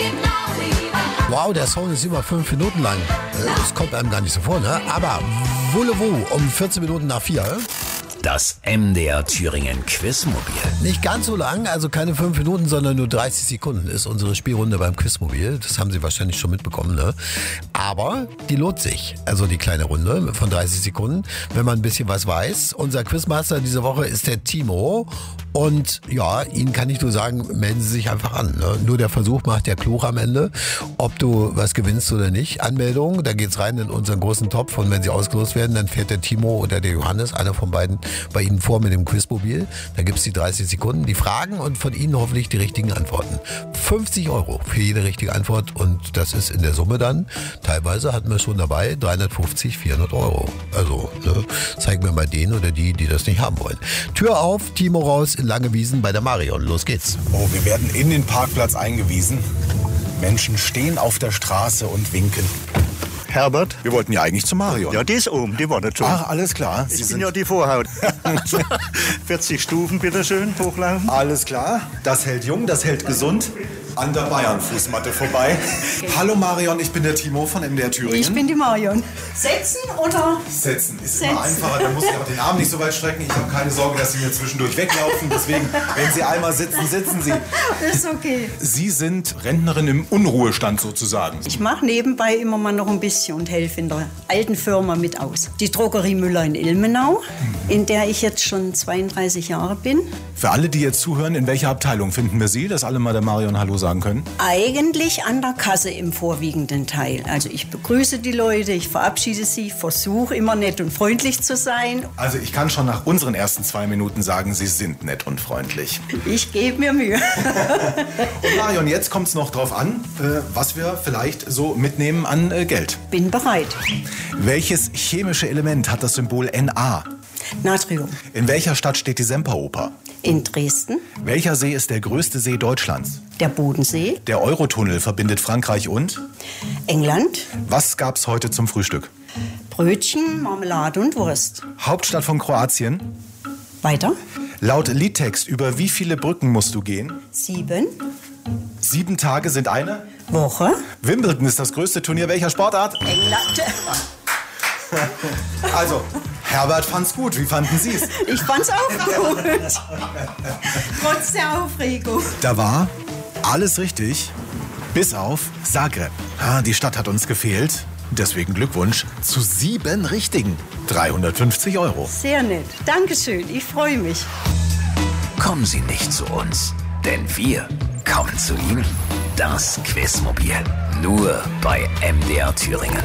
Wow, der Song ist über 5 Minuten lang. Das kommt einem gar nicht so vor, ne? Aber Voulez-vous um 14 Minuten nach 4. Das MDR Thüringen Quizmobil. Nicht ganz so lang, also keine 5 Minuten, sondern nur 30 Sekunden ist unsere Spielrunde beim Quizmobil. Das haben Sie wahrscheinlich schon mitbekommen, ne? Aber die lohnt sich. Also die kleine Runde von 30 Sekunden, wenn man ein bisschen was weiß. Unser Quizmaster diese Woche ist der Timo. Und ja, Ihnen kann ich nur sagen, melden Sie sich einfach an. Ne? Nur der Versuch macht der Klug am Ende, ob du was gewinnst oder nicht. Anmeldung, da geht's rein in unseren großen Topf. Und wenn Sie ausgelost werden, dann fährt der Timo oder der Johannes, einer von beiden, bei Ihnen vor mit dem Quizmobil. Da gibt's die 30 Sekunden, die Fragen und von Ihnen hoffentlich die richtigen Antworten. 50 € für jede richtige Antwort und das ist in der Summe dann, teilweise hatten wir schon dabei, 350, 400 €. Also, ne, zeigen wir mal den oder die das nicht haben wollen. Tür auf, Timo raus in Langewiesen bei der Marion. Los geht's. Oh, wir werden in den Parkplatz eingewiesen. Menschen stehen auf der Straße und winken. Herbert? Wir wollten ja eigentlich zu Marion. Ja, die ist oben, die wartet schon. Ach, alles klar. Ich bin ja die Vorhaut. 40 Stufen, bitteschön, hochlaufen. Alles klar. Das hält jung, das hält gesund. An der Bayern-Fußmatte vorbei. Hallo Marion, ich bin der Timo von MDR Thüringen. Ich bin die Marion. Setzen oder? Setzen ist immer einfacher, dann muss ich auch den Arm nicht so weit strecken. Ich habe keine Sorge, dass Sie mir zwischendurch weglaufen. Deswegen, wenn Sie einmal sitzen, sitzen Sie. Ist okay. Sie sind Rentnerin im Unruhestand sozusagen. Ich mache nebenbei immer mal noch ein bisschen und helfe in der alten Firma mit aus. Die Drogerie Müller in Ilmenau, in der ich jetzt schon 32 Jahre bin. Für alle, die jetzt zuhören, in welcher Abteilung finden wir Sie, dass alle mal der Marion Hallo sagen können? Eigentlich an der Kasse im vorwiegenden Teil. Also ich begrüße die Leute, ich verabschiede sie, versuche immer nett und freundlich zu sein. Also ich kann schon nach unseren ersten 2 Minuten sagen, Sie sind nett und freundlich. Ich gebe mir Mühe. Und Marion, jetzt kommt es noch drauf an, was wir vielleicht so mitnehmen an Geld. Bin bereit. Welches chemische Element hat das Symbol Na? Natrium. In welcher Stadt steht die Semperoper? In Dresden. Welcher See ist der größte See Deutschlands? Der Bodensee. Der Eurotunnel verbindet Frankreich und? England. Was gab's heute zum Frühstück? Brötchen, Marmelade und Wurst. Hauptstadt von Kroatien? Weiter. Laut Liedtext, über wie viele Brücken musst du gehen? 7. 7 Tage sind eine? Woche. Wimbledon ist das größte Turnier welcher Sportart? England. Also, Herbert fand's gut. Wie fanden Sie's? Ich fand's auch gut. Trotz der Aufregung. Da war alles richtig, bis auf Zagreb. Die Stadt hat uns gefehlt. Deswegen Glückwunsch zu 7 Richtigen. 350 €. Sehr nett. Dankeschön. Ich freue mich. Kommen Sie nicht zu uns, denn wir kommen zu Ihnen. Das Quizmobil. Nur bei MDR Thüringen.